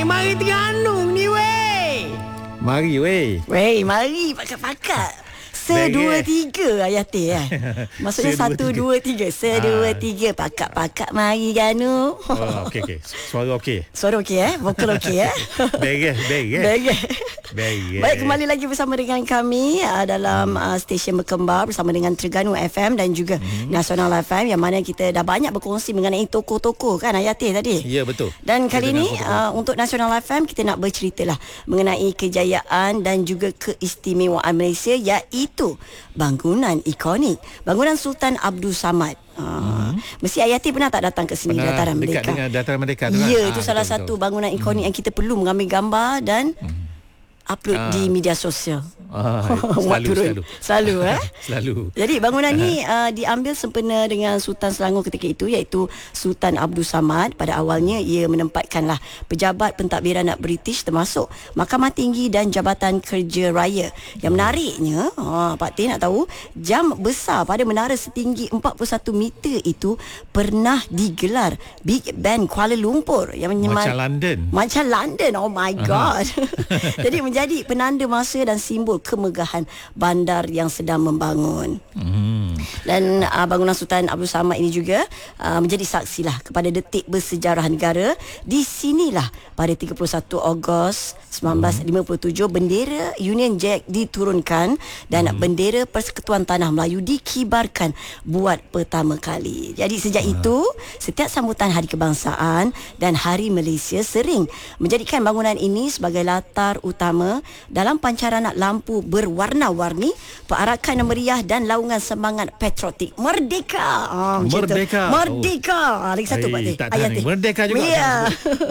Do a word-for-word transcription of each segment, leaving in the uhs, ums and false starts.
mari Terengganu ni weh. Mari weh. Weh, mari pakat-pakat. Sedua tiga ayah teh eh. Maksudnya satu dua tiga. Sedua tiga pakat-pakat mari Ganu. Oh, okey okey. Suara okey. Suara okey eh. Vokal okey eh. Beres, beres. Beres. Beres. Baik, kembali lagi bersama dengan kami uh, dalam uh, stesen berkembar bersama dengan Terengganu F M dan juga hmm. Nasional F M, yang mana kita dah banyak berkongsi mengenai tokoh-tokoh kan ayah teh tadi. Ya, betul. Dan kali ini uh, untuk Nasional F M kita nak berceritalah mengenai kejayaan dan juga keistimewaan Malaysia, iaitu bangunan ikonik, bangunan Sultan Abdul Samad. Uh, hmm. Mesti Ayati pernah tak datang ke sini, pernah, Dataran Merdeka? Dekat dengan Dataran Merdeka tu kan? Ya, itu ah, salah betul, satu betul. bangunan ikonik hmm. yang kita perlu mengambil gambar dan hmm. upload ah. di media sosial. Ah, selalu, selalu. Selalu eh? Selalu. Jadi bangunan ni uh, diambil sempena dengan Sultan Selangor ketika itu, iaitu Sultan Abdul Samad. Pada awalnya ia menempatkanlah pejabat pentadbiran British termasuk Mahkamah Tinggi dan Jabatan Kerja Raya. Yang menariknya, ha, Pak Teh nak tahu, jam besar pada menara setinggi empat puluh satu meter itu pernah digelar Big Ben Kuala Lumpur yang menyemai, macam London. Macam London. Oh my god. Jadi menjadi penanda masa dan simbol kemegahan bandar yang sedang membangun. Hmm. Dan uh, bangunan Sultan Abdul Samad ini juga uh, menjadi saksilah kepada detik bersejarah negara. Di sinilah pada tiga puluh satu Ogos sembilan belas lima puluh tujuh bendera Union Jack diturunkan dan hmm. bendera Persekutuan Tanah Melayu dikibarkan buat pertama kali. Jadi sejak hmm. itu setiap sambutan Hari Kebangsaan dan Hari Malaysia sering menjadikan bangunan ini sebagai latar utama dalam pancaran lampu berwarna-warni, perarakan yang meriah dan laungan semangat patriotik. Merdeka. Oh, Merdeka. Merdeka. Oh. Lagi satu Pak Teh. Ayat Merdeka juga. Ya.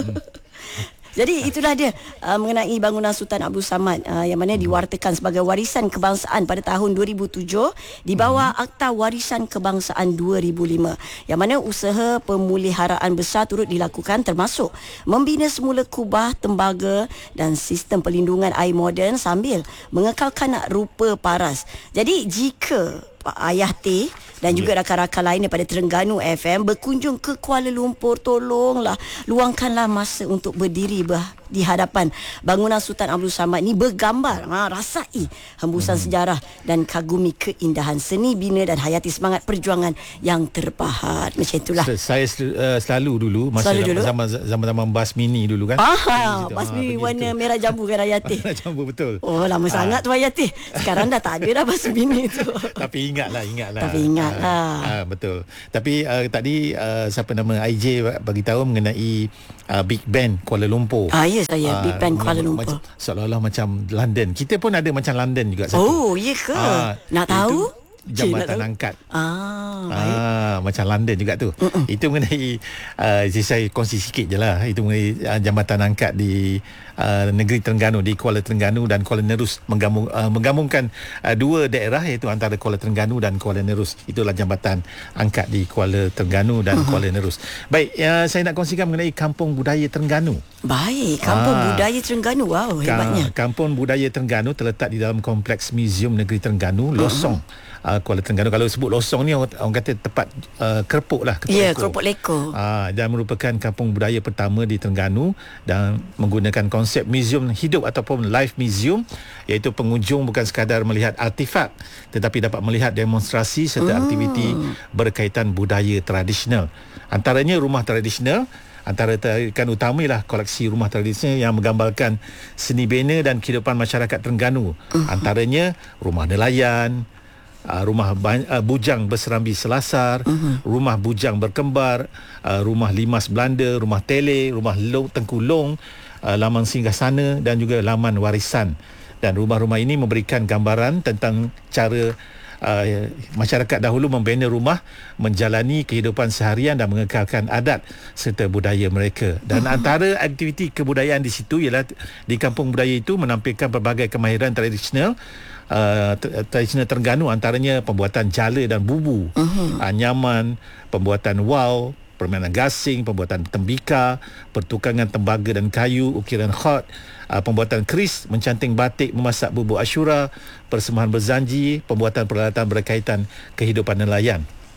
Jadi itulah dia uh, mengenai bangunan Sultan Abdul Samad uh, yang mana diwartakan sebagai warisan kebangsaan pada tahun dua ribu tujuh di bawah hmm. Akta Warisan Kebangsaan dua ribu lima, yang mana usaha pemuliharaan besar turut dilakukan, termasuk membina semula kubah tembaga dan sistem pelindungan air moden sambil mengekalkan rupa paras. Jadi jika Ayah Teh dan juga rakan-rakan lain daripada Terengganu F M berkunjung ke Kuala Lumpur, tolonglah luangkanlah masa untuk berdiri bah, di hadapan bangunan Sultan Abdul Samad ni, bergambar, ha, rasai hembusan hmm. sejarah dan kagumi keindahan seni bina dan hayati semangat perjuangan yang terpahat. Macam itulah. Saya uh, selalu dulu masa selalu dulu? zaman zaman bas mini dulu kan. Ah, bas mini ha, warna merah jambu kan Ayah Teh. Jambu betul. Oh, lama ha. sangat tu Ayah Teh. Sekarang dah tak ada dah bas mini tu. Tapi ingatlah, ingatlah. Tapi ingatlah. Uh, uh, betul. Tapi uh, tadi uh, siapa nama I J bagi tahu mengenai uh, Big Ben Kuala Lumpur. Ah, ya saya uh, Big Ben Kuala Lumpur. Macam, seolah-olah macam London. Kita pun ada macam London juga satu. Oh, ya ke? Uh, Nak tahu? Jambatan angkat. Ah, ah macam London juga tu. Mm-mm. Itu mengenai uh, saya kongsi sikit je lah. Itu mengenai uh, jambatan angkat di uh, negeri Terengganu, di Kuala Terengganu dan Kuala Nerus, menggabung, uh, menggabungkan uh, dua daerah, iaitu antara Kuala Terengganu dan Kuala Nerus. Itulah jambatan angkat di Kuala Terengganu dan uh-huh. Kuala Nerus. Baik, uh, saya nak kongsikan mengenai Kampung Budaya Terengganu. Baik, Kampung ah, Budaya Terengganu. Wow, hebatnya. Kampung Budaya Terengganu terletak di dalam Kompleks Museum Negeri Terengganu, Losong. Uh-huh. Uh, Kuala Terengganu. Kalau sebut Losong ni orang, orang kata tempat uh, kerupuk lah. Ya, yeah, kerupuk leko. Uh, dan merupakan kampung budaya pertama di Terengganu dan menggunakan konsep museum hidup ataupun live museum, iaitu pengunjung bukan sekadar melihat artifak tetapi dapat melihat demonstrasi serta hmm. aktiviti berkaitan budaya tradisional. Antaranya rumah tradisional. Antara tarikan utama ialah koleksi rumah tradisional yang menggambarkan seni bina dan kehidupan masyarakat Terengganu. Uh-huh. Antaranya rumah nelayan, Uh, rumah ban- uh, bujang berserambi selasar, uh-huh. rumah bujang berkembar, uh, rumah limas Belanda, rumah tele, rumah long, Tengku Long, uh, laman singgahsana dan juga laman warisan. Dan rumah-rumah ini memberikan gambaran tentang cara uh, masyarakat dahulu membina rumah, menjalani kehidupan seharian dan mengekalkan adat serta budaya mereka. Dan uh-huh. antara aktiviti kebudayaan di situ ialah di kampung budaya itu menampilkan pelbagai kemahiran tradisional Uh, tradisional Terengganu, antaranya pembuatan jala dan bubu, uh-huh. anyaman, pembuatan wau, permainan gasing, pembuatan tembika, pertukangan tembaga dan kayu, ukiran khat, uh, pembuatan keris, mencanting batik, memasak bubur asyura, persembahan berzanji, pembuatan peralatan berkaitan kehidupan nelayan.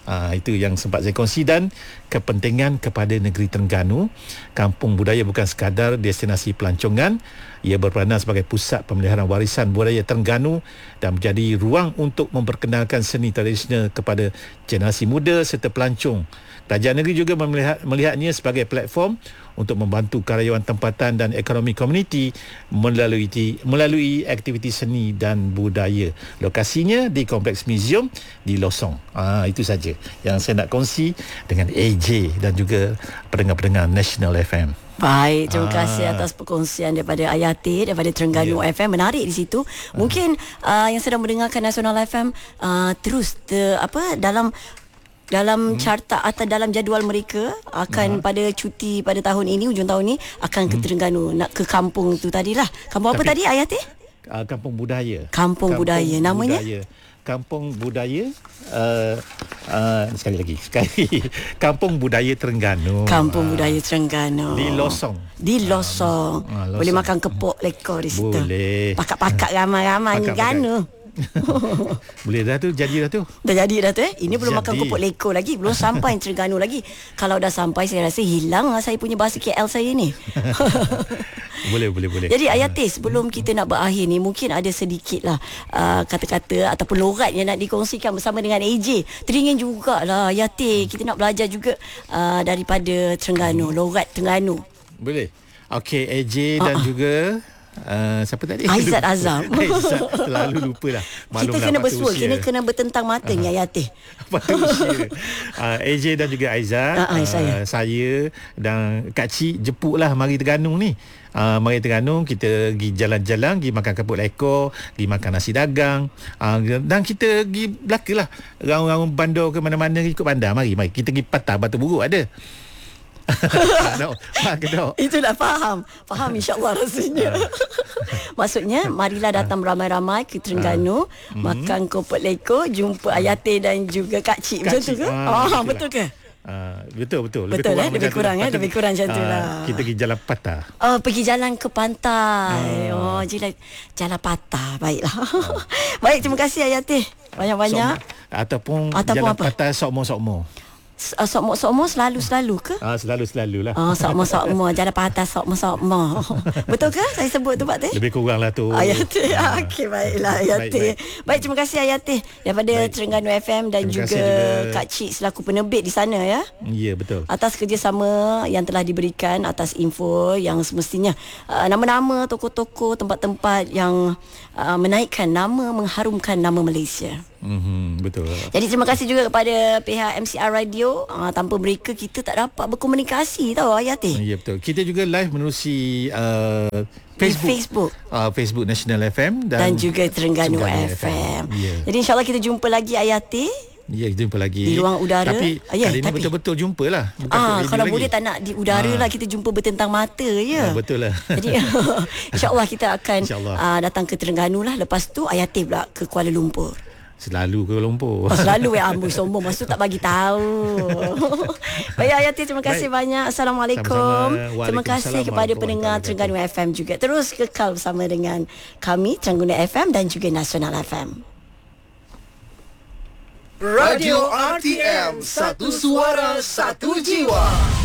Ha, itu yang sempat saya kongsi. Dan kepentingan kepada negeri Terengganu, kampung budaya bukan sekadar destinasi pelancongan, ia berperanan sebagai pusat pemeliharaan warisan budaya Terengganu dan menjadi ruang untuk memperkenalkan seni tradisional kepada generasi muda serta pelancong. Kerajaan negeri juga melihat, melihatnya sebagai platform untuk membantu karyawan tempatan dan ekonomi komuniti melalui melalui aktiviti seni dan budaya. Lokasinya di Kompleks Museum di Losong. Ah, itu saja yang saya nak kongsi dengan A J dan juga pendengar-pendengar National F M. Baik, terima Ah. kasih atas perkongsian daripada Ayati daripada Terengganu Ya. F M. Menarik di situ. Mungkin uh, yang sedang mendengarkan Nasional F M uh, terus te, apa dalam dalam hmm. carta atau dalam jadual mereka akan uh-huh. pada cuti pada tahun ini, hujung tahun ni akan ke hmm. Terengganu, nak ke kampung tu tadilah. Kampung apa Tapi, tadi Ayati? Uh, kampung budaya. Kampung, kampung budaya. Namanya? Budaya. Kampung Budaya uh, uh, sekali lagi sekali Kampung Budaya Terengganu. Kampung uh, Budaya Terengganu di Losong. Di Losong. Uh, uh, Losong. Boleh makan kepok lekor di situ. Boleh. Pakak-pakak ramai-ramai ni Ganu. Boleh dah tu, jadi dah tu. Dah jadi dah tu eh. Ini belum Jadi. makan kopok leko lagi, belum sampai Terengganu lagi. Kalau dah sampai saya rasa hilang lah saya punya bahasa K L saya ni. Boleh, boleh, boleh. Jadi Ayati, sebelum kita nak berakhir ni, mungkin ada sedikit lah uh, kata-kata ataupun lorat yang nak dikongsikan bersama dengan A J. Teringin jugalah Ayati, kita nak belajar juga uh, daripada Terengganu, lorat Terengganu. Boleh. Okey, A J dan uh-uh. juga Uh, siapa tadi? Aizat Azam. Aizat, selalu lupa lah. Kita kena bersua, kita kena bertentang mata ni Ayati. Patut usia. uh, A J dan juga Aizat, uh, uh, saya. Uh, saya dan Kak Cik jemputlah mari Terengganu ni. Uh, mari Terengganu, kita pergi jalan-jalan, pergi makan kepok lekor, pergi makan nasi dagang, uh, dan kita pergi belakalah raung-raung bandar ke mana-mana ikut bandar. Mari, mari kita pergi Patah Batu Buruk ada. No, no. Itulah faham. Faham insya-Allah rasanya. Maksudnya marilah datang ramai-ramai ke Terengganu, uh, makan kopok leko, jumpa Ayati dan juga Kak Cik. Macam tu ke? Ah, oh, betul ke? Uh, betul betul lebih betul kurang eh lebih kurang eh lebih kurang macam tu lah. Uh, kita pergi jalan Patah. Oh, pergi jalan ke pantai. Uh. Oh, jalan jalan Patah. Baiklah. Uh. Baik, terima kasih Ayati. Banyak-banyak. Sokmo. Ataupun, Ataupun jalan apa? Patah Sokmo-Sokmo. Uh, sokmo-sokmo selalu-selalu ke? Ah, selalu-selalu lah. Oh, sokmo-sokmo, jalan Patah sokmo-sokmo. Betul ke saya sebut tu Pak Teh? Lebih kurang lah tu. Ayati. Ah. Okey, baiklah Ayati. Baik, baik. baik, terima kasih Ayati daripada baik. Terengganu F M dan juga, juga Kak Cik selaku penerbit di sana ya. Ya, betul. Atas kerjasama yang telah diberikan, atas info yang semestinya uh, nama-nama tokoh-tokoh, tempat-tempat yang uh, menaikkan nama, mengharumkan nama Malaysia. Mm-hmm, betul. Jadi terima kasih juga kepada pihak M C R Radio. uh, Tanpa mereka kita tak dapat berkomunikasi tau Ayati. Ya, betul. Kita juga live menerusi uh, Facebook Facebook, uh, Facebook National F M dan, dan juga Terengganu, Terengganu F M, F M. Yeah. Jadi insyaAllah kita jumpa lagi Ayati. Ya, kita jumpa lagi di ruang udara. Tapi ah, ya, kali tapi, ni betul-betul jumpa lah. Bukan ah, kalau lagi. boleh tak nak di udara ah. lah, kita jumpa bertentang mata je. Ah, betul lah. Jadi insyaAllah kita akan InsyaAllah. uh, datang ke Terengganu lah. Lepas tu Ayati pula ke Kuala Lumpur. Selalu ke Kuala Lumpur. Oh, selalu ya, amboi sombong. Maksud tak bagi tahu. Baik Ayati, terima kasih Baik. banyak. Assalamualaikum. Terima kasih kepada pendengar Terengganu F M juga. Terus kekal bersama dengan kami Terengganu F M dan juga Nasional F M. Radio R T M, satu suara, satu jiwa.